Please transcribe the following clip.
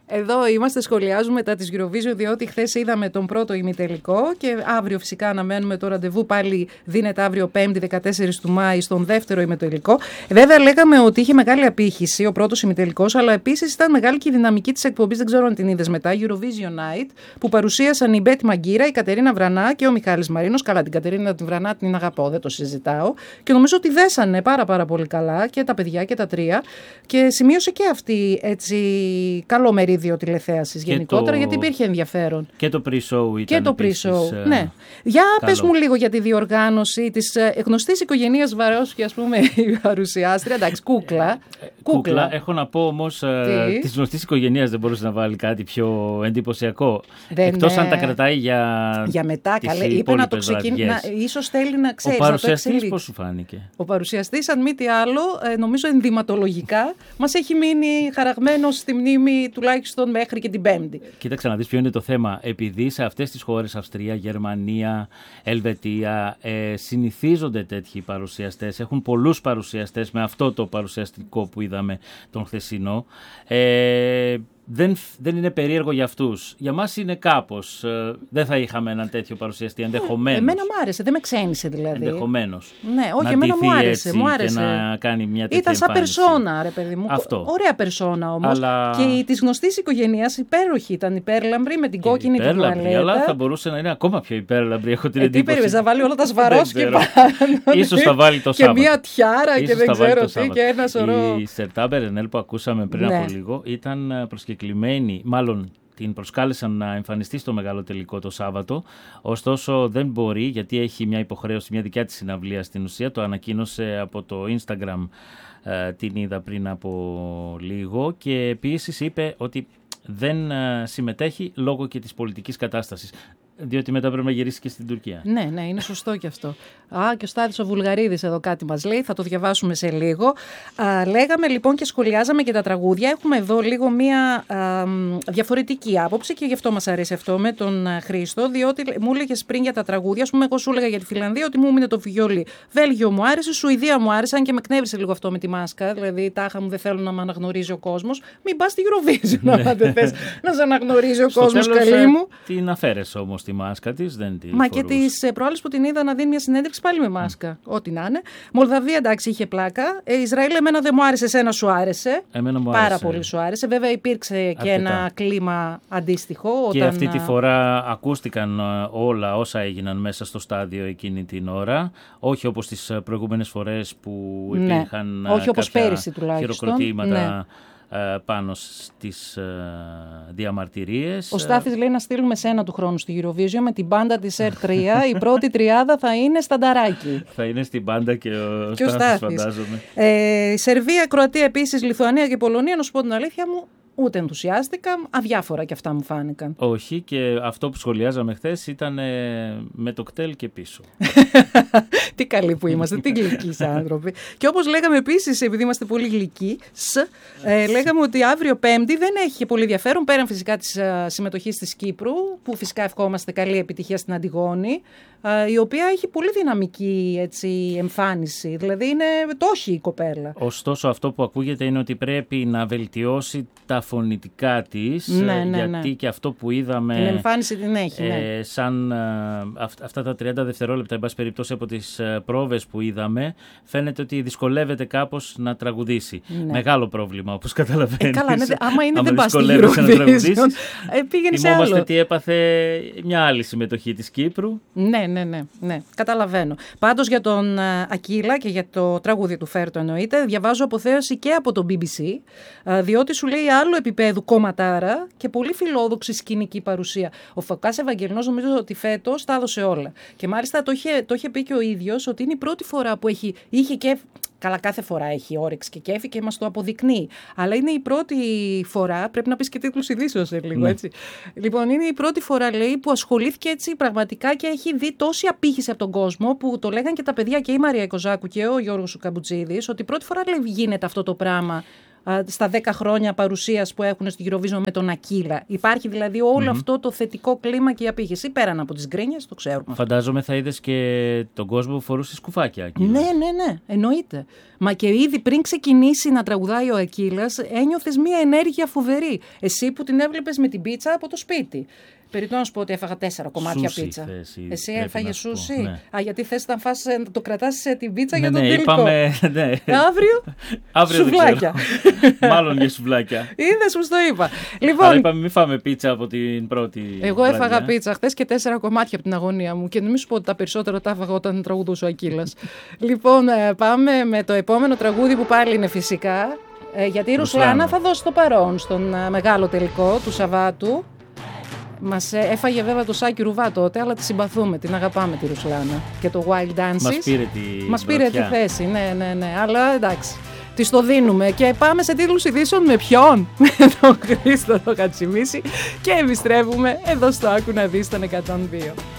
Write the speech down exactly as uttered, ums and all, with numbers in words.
Εδώ είμαστε, σχολιάζουμε μετά της Eurovision, διότι χθες είδαμε τον πρώτο ημιτελικό και αύριο φυσικά αναμένουμε το ραντεβού. Πάλι δίνεται αύριο Πέμπτη δεκατέσσερις του Μάη στον δεύτερο ημιτελικό. Βέβαια, λέγαμε ότι είχε μεγάλη απήχηση ο πρώτος ημιτελικός, αλλά επίσης ήταν μεγάλη και η δυναμική της εκπομπής. Δεν ξέρω αν την είδες μετά. Eurovision Night, που παρουσίασαν η Μπέτη Μαγκύρα, η Κατερίνα Βρανά και ο Μιχάλης Μαρίνος. Καλά, την Κατερίνα την Βρανά την αγαπώ, δεν το συζητάω. Και νομίζω ότι δέσανε πάρα, πάρα πολύ καλά και τα παιδιά και τα τρία. Και σημείωσε και αυτή έτσι καλό μερίδιο τηλεθέασης γενικότερα, το... γιατί υπήρχε ενδιαφέρον. Και το pre-show ήταν. Και το pre-show, ναι. Για καλό. Πες μου λίγο για τη διοργάνωση της γνωστής οικογένειας Βαρόσου, ας πούμε, η παρουσιάστρια. Εντάξει, κούκλα. Κούκλα. Κούκλα. Έχω να πω όμως, της γνωστής οικογένειας δεν μπορούσε να βάλει κάτι πιο εντυπωσιακό. Δεν, εκτός ναι. αν τα κρατάει για. Για μετά, καλέ. Είπε να το ξεκινήσει. Ίσως θέλει να ξέρει. Ο παρουσιαστής πώς σου φάνηκε? Ο παρουσιαστής, αν μη τι άλλο, νομίζω ενδυματολογικά, μας έχει μείνει χαραγμένος στη μνήμη τουλάχιστον μέχρι και την Πέμπτη. Κοίταξε να δεις ποιο είναι το θέμα. Επειδή σε αυτές τις χώρες, Αυστρία, Γερμανία, Ελβετία, ε, συνηθίζονται τέτοιοι παρουσιαστές. Έχουν πολλούς παρουσιαστές με αυτό το παρουσιαστικό που είδαμε τον χθεσινό. Ε, Δεν, δεν είναι περίεργο για αυτούς. Για μας είναι κάπως. Ε, δεν θα είχαμε έναν τέτοιο παρουσιαστή ενδεχομένως. Εμένα μου άρεσε, δεν με ξένησε δηλαδή. Ενδεχομένως. Ναι, όχι, να εμένα μου άρεσε. Μου άρεσε. Και να κάνει μια τέτοια Ήταν σαν εμφάνιση. Περσόνα, ρε παιδί μου. Αυτό. Ωραία περσόνα όμως. Αλλά... Και της γνωστής οικογένειας υπέροχη ήταν, υπέρλαμπρη με την και κόκκινη την τουαλέτα. Αλλά θα μπορούσε να είναι ακόμα πιο υπέρλαμπρη. Έχω την ε, εντύπωση. Τι περίμενες, να βάλει όλα τα Σβαρόσκι πάνω. Ίσως θα βάλει το Σάββατο. Και μια τιάρα και δεν ξέρω τι και ένα σωρό. Η Σερτά Μπερενέλ που ακούσαμε πριν από λίγο ήταν προσκεκλημένη. Μάλλον την προσκάλεσαν να εμφανιστεί στο μεγάλο τελικό το Σάββατο, ωστόσο δεν μπορεί γιατί έχει μια υποχρέωση, μια δικιά της συναυλία στην ουσία, το ανακοίνωσε από το Instagram, ε, την είδα πριν από λίγο και επίσης είπε ότι δεν ε, συμμετέχει λόγω και της πολιτικής κατάστασης. Διότι μετά πρέπει να γυρίσει και στην Τουρκία. Ναι, ναι, είναι σωστό και αυτό. Α, και ο Στάδης ο Βουλγαρίδης εδώ κάτι μας λέει, θα το διαβάσουμε σε λίγο. Α, λέγαμε λοιπόν και σχολιάζαμε και τα τραγούδια. Έχουμε εδώ λίγο μία α, διαφορετική άποψη και γι' αυτό μας αρέσει αυτό με τον Χρήστο, διότι μου έλεγες πριν για τα τραγούδια, ας πούμε, εγώ σου έλεγα για τη Φιλανδία ότι μου έμεινε το βιολί. Βέλγιο μου άρεσε, Σουηδία μου άρεσε, αν και με εκνεύρισε λίγο αυτό με τη μάσκα. Δηλαδή, τάχα μου δεν θέλω να με αναγνωρίζει ο κόσμος. Μην πας στη Eurovision, αν δεν θες να σε αναγνωρίζει ο κόσμος, καλή μου. Την αφαίρεσαι όμως τη μάσκα της, δεν τη Μα φορούσε. και τις προάλλες που την είδα να δίνει μια συνέντευξη πάλι με μάσκα. Mm. Ό,τι να είναι. Μολδαβία, εντάξει, είχε πλάκα. Ε, Ισραήλ, εμένα δεν μου άρεσε, εσένα σου άρεσε. Εμένα μου Πάρα άρεσε. πολύ σου άρεσε. Βέβαια, υπήρξε αρκετά και ένα κλίμα αντίστοιχο. Και όταν... αυτή τη φορά ακούστηκαν όλα όσα έγιναν μέσα στο στάδιο εκείνη την ώρα. Όχι όπως τις προηγούμενες φορές που υπήρχαν ναι. Όχι όπως πέρυσι τουλάχιστον. Χειροκροτήματα. Ναι. Πάνω στις uh, διαμαρτυρίες. Ο Στάθης λέει να στείλουμε σένα του χρόνου στη Eurovision με την μπάντα της Ερ τρία. Η πρώτη τριάδα θα είναι στανταράκι. Θα είναι στην μπάντα και ο, και ο Στάθης, φαντάζομαι. Ε, Σερβία, Κροατία επίσης, Λιθουανία και Πολωνία, να σου πω την αλήθεια μου, ούτε ενθουσιάστηκα, αδιάφορα και αυτά μου φάνηκαν. Όχι, και αυτό που σχολιάζαμε χθες ήταν ε, με το κτέλ και πίσω. Τι καλοί που είμαστε, τι γλυκοί άνθρωποι. Και όπως λέγαμε επίσης, επειδή είμαστε πολύ γλυκοί, ε, λέγαμε ότι αύριο Πέμπτη δεν έχει πολύ ενδιαφέρον, πέραν φυσικά της uh, συμμετοχής της Κύπρου, που φυσικά ευχόμαστε καλή επιτυχία στην Αντιγόνη, uh, η οποία έχει πολύ δυναμική έτσι, εμφάνιση. Δηλαδή είναι το όχι η κοπέλα. Ωστόσο, αυτό που ακούγεται είναι ότι πρέπει να βελτιώσει τα φωνητικά της, ναι, ναι, γιατί ναι. και αυτό που είδαμε... Την εμφάνιση την έχει, ναι. ε, σαν ε, αυ, αυτά τα τριάντα δευτερόλεπτα, εν πάση περιπτώσει, από τις ε, πρόβες που είδαμε, φαίνεται ότι δυσκολεύεται κάπως να τραγουδήσει. Ναι. Μεγάλο πρόβλημα, όπως καταλαβαίνεις. Ε, καλά, ναι, άμα είναι άμα δεν πας στη Eurovision, ε, πήγαινε σε άλλο. Θυμόμαστε τι έπαθε μια άλλη συμμετοχή της Κύπρου. Ναι, ναι, ναι, ναι, καταλαβαίνω. Πάντως για τον Ακύλα και για το τραγούδι του Φέρτο εννοείται, διαβάζω αποθέωση και από το μπι μπι σι, διότι σου λέει άλλου επίπεδου κομματάρα και πολύ φιλόδοξη σκηνική παρουσία. Ο Φωκάς Ευαγγελινός νομίζω ότι φέτος τα έδωσε όλα. Και μάλιστα το είχε, το είχε πει και ο ίδιος ότι είναι η πρώτη φορά που έχει, είχε και... Καλά, κάθε φορά έχει όρεξη και κέφι και μας το αποδεικνύει. Αλλά είναι η πρώτη φορά, πρέπει να πεις και τίτλους ειδήσεως σε λίγο, ναι. έτσι. Λοιπόν, είναι η πρώτη φορά, λέει, που ασχολήθηκε έτσι πραγματικά και έχει δει τόση απήχηση από τον κόσμο που το λέγαν και τα παιδιά και η Μαρία Κοζάκου και ο Γιώργος Καμπουτζίδης, ότι πρώτη φορά, λέει, γίνεται αυτό το πράγμα. στα δέκα χρόνια παρουσίας που έχουν στη Eurovision με τον Ακύλα. Υπάρχει δηλαδή όλο mm-hmm. αυτό το θετικό κλίμα και η απήχηση πέραν από τις γκρίνιες, το ξέρουμε. Φαντάζομαι θα είδες και τον κόσμο που φορούσε σκουφάκια. Ακύλα. Ναι, ναι, ναι, εννοείται. Μα και ήδη πριν ξεκινήσει να τραγουδάει ο Ακύλας, ένιωθες μία ενέργεια φοβερή. Εσύ που την έβλεπες με την πίτσα από το σπίτι. Περιττώ να σου πω ότι έφαγα τέσσερα κομμάτια σούσι πίτσα. Θέση, Εσύ έφαγες σούσι. Ναι. Α, γιατί θες να φας, το κρατάς την πίτσα ναι, για τον ναι, τελικό. Είπαμε, ναι. Αύριο, Αύριο σουβλάκια. Μάλλον για σουβλάκια. Είδες πως το είπα. Λοιπόν, αλλά είπαμε μην φάμε πίτσα από την πρώτη. Εγώ βραδιά. Έφαγα πίτσα χθες και τέσσερα κομμάτια από την αγωνία μου. Και μην σου πω ότι τα περισσότερα τα έφαγα όταν τραγουδούσε ο Ακύλας. Λοιπόν, πάμε με το επόμενο τραγούδι που πάλι είναι φυσικά. Γιατί η Ρουσλάνα θα δώσει το παρόν στον μεγάλο τελικό του Σαββάτου. Μας έφαγε βέβαια το Σάκη Ρουβά τότε, αλλά τη συμπαθούμε, την αγαπάμε τη Ρουσλάνα. Και το Wild Dances. Μας πήρε τη, Μας πήρε τη θέση, ναι, ναι, ναι. Αλλά εντάξει, της το δίνουμε. Και πάμε σε τίτλους ειδήσεων με ποιον? Με τον Χρήστο το Κατσιμίση. Και επιστρέφουμε εδώ στο Άκου να δεις τον εκατόν δύο.